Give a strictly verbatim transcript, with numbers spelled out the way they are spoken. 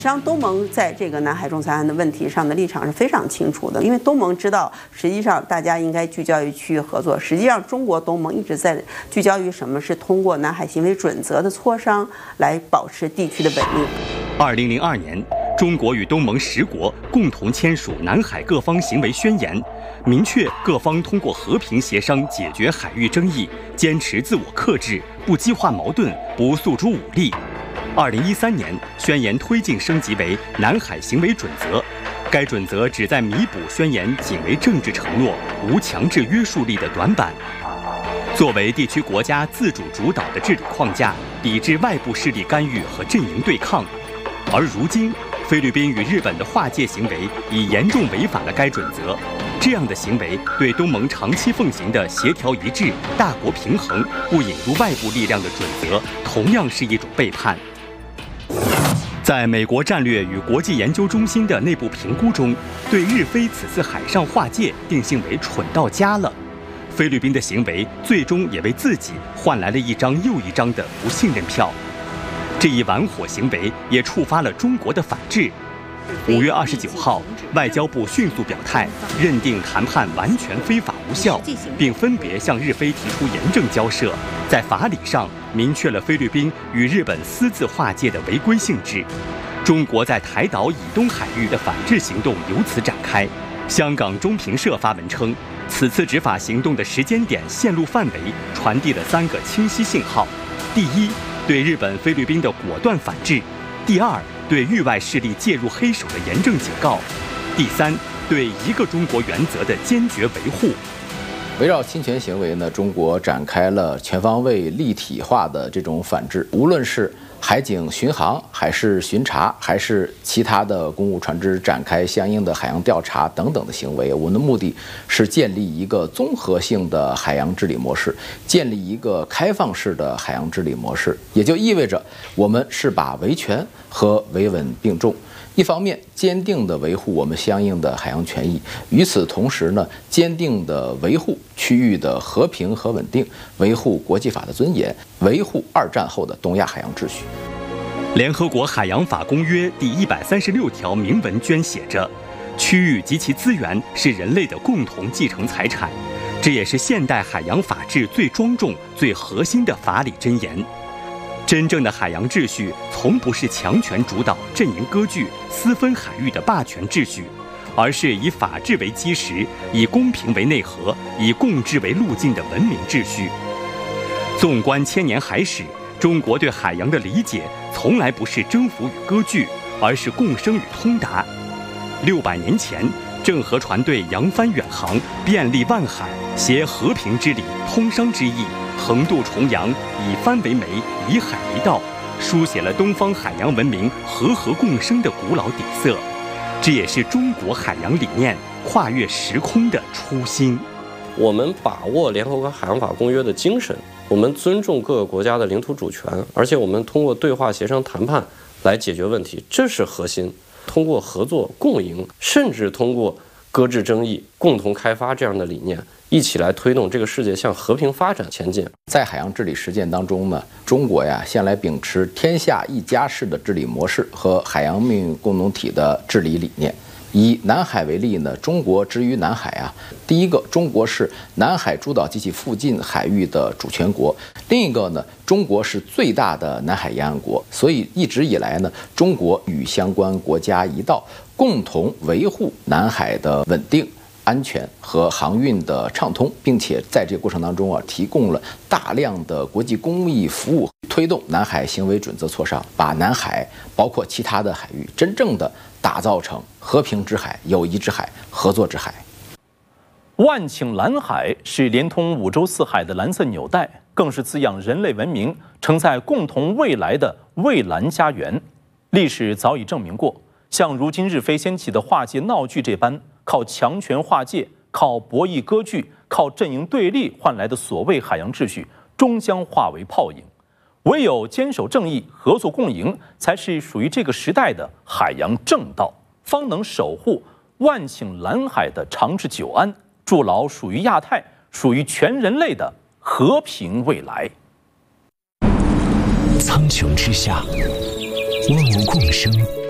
实际上，东盟在这个南海仲裁案的问题上的立场是非常清楚的，因为东盟知道，实际上大家应该聚焦于区域合作。实际上，中国东盟一直在聚焦于什么？是通过南海行为准则的磋商来保持地区的稳定。 二零零二年，中国与东盟十国共同签署《南海各方行为宣言》，明确各方通过和平协商解决海域争议，坚持自我克制，不激化矛盾，不诉诸武力。二零一三年，宣言推进升级为南海行为准则，该准则旨在弥补宣言仅为政治承诺、无强制约束力的短板。作为地区国家自主主导的治理框架，抵制外部势力干预和阵营对抗。而如今，菲律宾与日本的划界行为已严重违反了该准则。这样的行为对东盟长期奉行的协调一致、大国平衡、不引入外部力量的准则，同样是一种背叛。在美国战略与国际研究中心的内部评估中，对日菲此次海上划界定性为蠢到家了。菲律宾的行为最终也为自己换来了一张又一张的不信任票。这一玩火行为也触发了中国的反制。五月二十九号，外交部迅速表态，认定谈判完全非法无效，并分别向日菲提出严正交涉，在法理上明确了菲律宾与日本私自划界的违规性质。中国在台岛以东海域的反制行动由此展开。香港中评社发文称，此次执法行动的时间点、线路范围传递了三个清晰信号：第一，对日本、菲律宾的果断反制；第二，对域外势力介入黑手的严正警告；第三，对一个中国原则的坚决维护。 围绕侵权行为呢，中国展开了全方位立体化的这种反制，无论是海警巡航，还是巡查，还是其他的公务船只展开相应的海洋调查等等的行为，我们的目的是建立一个综合性的海洋治理模式，建立一个开放式的海洋治理模式，也就意味着我们是把维权和维稳并重。一方面坚定地维护我们相应的海洋权益，与此同时呢，坚定地维护区域的和平和稳定，维护国际法的尊严，维护二战后的东亚海洋秩序。 联合国海洋法公约第一百三十六条明文镌写着：区域及其资源是人类的共同继承财产，这也是现代海洋法治最庄重、最核心的法理箴言。真正的海洋秩序从不是强权主导、阵营割据、私分海域的霸权秩序，而是以法治为基石、以公平为内核、以共治为路径的文明秩序。纵观千年海史，中国对海洋的理解从来不是征服与割据，而是共生与通达。六百年前，郑和船队扬帆远航，遍历万海，携和平之理、通商之意，横渡重洋，以帆为媒，以海为道，书写了东方海洋文明和合共生的古老底色。这也是中国海洋理念跨越时空的初心。 我们把握联合国海洋法公约的精神，我们尊重各个国家的领土主权，而且我们通过对话协商谈判来解决问题，这是核心。通过合作共赢，甚至通过搁置争议、共同开发这样的理念，一起来推动这个世界向和平发展前进。 在海洋治理实践当中呢，中国呀向来秉持天下一家式的治理模式和海洋命运共同体的治理理念。以南海为例呢，中国之于南海啊，第一个，中国是南海诸岛及其附近海域的主权国；另一个呢，中国是最大的南海沿岸国。所以一直以来呢，中国与相关国家一道，共同维护南海的稳定、安全和航运的畅通，并且在这个过程当中啊，提供了大量的国际公益服务，推动南海行为准则磋商，把南海包括其他的海域真正的打造成和平之海、友谊之海、合作之海。 万顷蓝海是连通五洲四海的蓝色纽带，更是滋养人类文明、承载共同未来的蔚蓝家园。历史早已证明过，像如今日非掀起的划界闹剧这般，靠强权划界、靠博弈割据、靠阵营对立换来的所谓海洋秩序，终将化为泡影。唯有坚守正义、合作共赢，才是属于这个时代的海洋正道，方能守护万顷蓝海的长治久安，筑牢属于亚太、属于全人类的和平未来。 苍穹之下，万物共生。